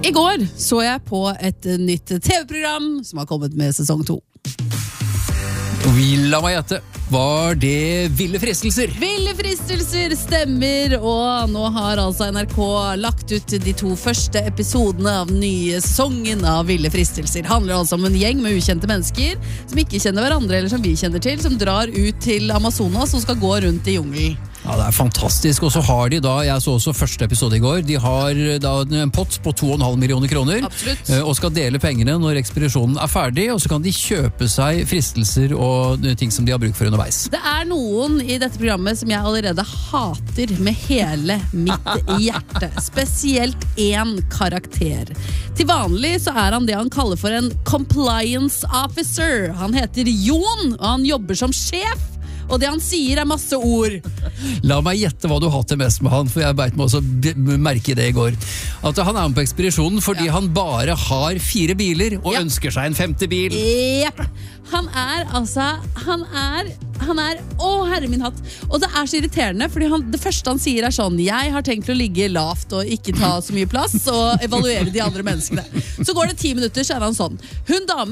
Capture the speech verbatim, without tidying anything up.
I går så jeg på et nytt T V-program som har kommet med sesong to. Vi la meg gjette. Var det Ville fristelser? Ville fristelser stemmer, og nå har altså N R K lagt ut de to første episodene av den nye sesongen av Ville fristelser. Det handler altså om en gjeng med ukjente mennesker som ikke kjenner hverandre, eller som vi kjenner til, som drar ut til Amazonas og skal gå rundt i jungelen. Ja, det er fantastisk, og så har de da, jeg så også første episode i går, de har da en pott på to og en halv millioner kroner. Absolutt. Og skal dele pengene når ekspedisjonen er ferdig, og så kan de kjøpe seg fristelser og ting som de har bruk for underveis. Det er noen i dette programmet som jeg allerede hater med hele mitt hjerte. Spesielt en karakter. Til vanlig så er han det han kaller for en compliance officer. Han heter Jon, og han jobber som sjef. Og det han sier er masse ord. La meg gjette hva du hater mest med han, for jeg beit meg også merke det i går. At han er med på ekspedisjonen fordi ja. han bare har fire biler og ja. ønsker seg en femte bil. Jepp. Han er altså, han er, han er, å herre min hatt. Og det er så irriterende, fordi han, det første han sier er sånn, jeg har tenkt å ligge lavt og ikke ta så mye plass og evaluere de andre menneskene. Så går det ti minutter, så er han sånn, hun damen